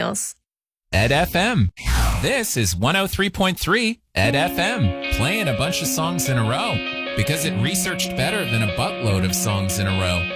millennials. Ed FM. This is 103.3 Ed FM, playing a bunch of songs in a row because it researched better than a buttload of songs in a row.